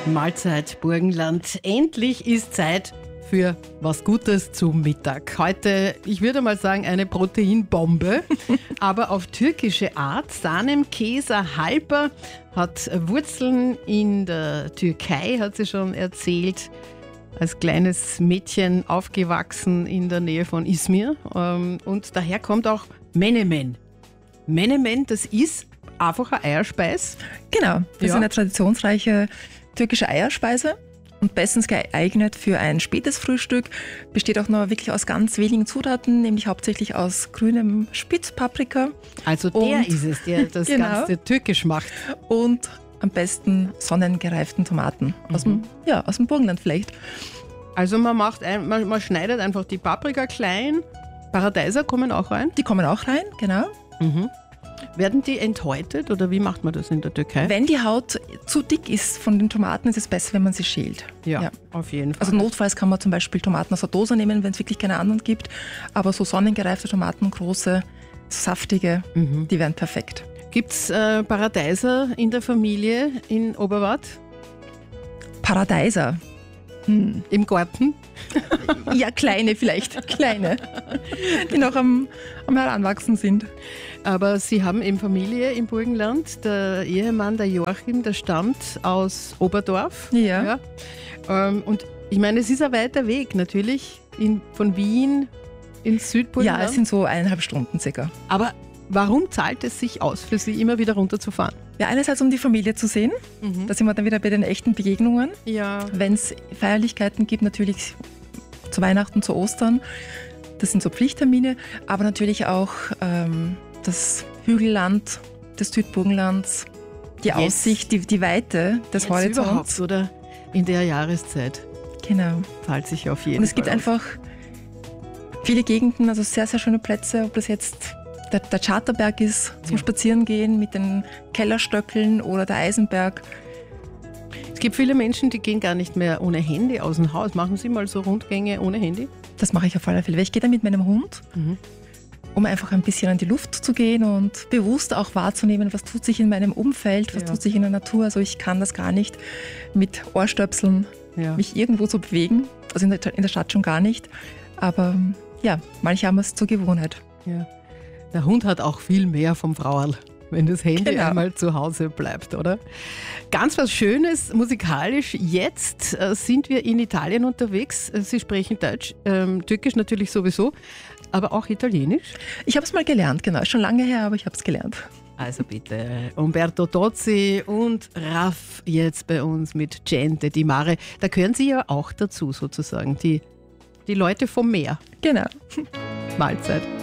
Mahlzeit Burgenland. Endlich ist Zeit für was Gutes zum Mittag. Heute, ich würde mal sagen, eine Proteinbombe, aber auf türkische Art. Sanem Kesa Halper hat Wurzeln in der Türkei, hat sie schon erzählt. Als kleines Mädchen aufgewachsen in der Nähe von Izmir. Und daher kommt auch Menemen. Menemen, das ist einfach eine Eierspeise. Genau, das ist eine traditionsreiche türkische Eierspeise und bestens geeignet für ein spätes Frühstück. Besteht auch noch wirklich aus ganz wenigen Zutaten, nämlich hauptsächlich aus grünem Spitzpaprika. Also der ist es, der das Ganze türkisch macht. Und am besten sonnengereiften Tomaten aus dem Burgenland vielleicht. Also man schneidet einfach die Paprika klein. Paradeiser kommen auch rein? Die kommen auch rein, genau. Werden die enthäutet oder wie macht man das in der Türkei? Wenn die Haut zu dick ist von den Tomaten, ist es besser, wenn man sie schält. Ja, auf jeden Fall. Also notfalls kann man zum Beispiel Tomaten aus der Dose nehmen, wenn es wirklich keine anderen gibt. Aber so sonnengereifte Tomaten, große, saftige, die wären perfekt. Gibt es Paradeiser in der Familie in Oberwart? Paradeiser? Im Garten? Ja, kleine vielleicht, kleine, die noch am Heranwachsen sind. Aber Sie haben eben Familie im Burgenland. Der Ehemann, der Joachim, der stammt aus Oberdorf. Ja. Und ich meine, es ist ein weiter Weg natürlich von Wien ins Südburgenland. Ja, es sind so 1,5 Stunden circa. Aber warum zahlt es sich aus, für Sie immer wieder runterzufahren? Ja, einerseits um die Familie zu sehen. Da sind wir dann wieder bei den echten Begegnungen. Ja. Wenn es Feierlichkeiten gibt, natürlich zu Weihnachten, zu Ostern. Das sind so Pflichttermine. Aber natürlich auch das Hügelland des Südburgenlands, die Aussicht, die Weite des Horizonts. Überhaupt, oder in der Jahreszeit. Genau. Zahlt sich auf jeden Fall. Und es gibt einfach viele Gegenden, also sehr, sehr schöne Plätze, ob das jetzt der Charterberg ist, zum Spazierengehen mit den Kellerstöckeln oder der Eisenberg. Es gibt viele Menschen, die gehen gar nicht mehr ohne Handy aus dem Haus. Machen Sie mal so Rundgänge ohne Handy? Das mache ich auf alle Fälle. Ich gehe dann mit meinem Hund, um einfach ein bisschen an die Luft zu gehen und bewusst auch wahrzunehmen, was tut sich in meinem Umfeld, was tut sich in der Natur. Also ich kann das gar nicht mit Ohrstöpseln mich irgendwo so bewegen. Also in der Stadt schon gar nicht. Aber ja, manche haben es zur Gewohnheit. Ja. Der Hund hat auch viel mehr vom Frauerl, wenn das Handy einmal zu Hause bleibt, oder? Ganz was Schönes musikalisch. Jetzt sind wir in Italien unterwegs. Sie sprechen Deutsch, Türkisch natürlich sowieso, aber auch Italienisch. Ich habe es mal gelernt, genau. Schon lange her, aber ich habe es gelernt. Also bitte, Umberto Tozzi und Raff jetzt bei uns mit Gente di Mare. Da gehören Sie ja auch dazu sozusagen, die Leute vom Meer. Genau. Mahlzeit.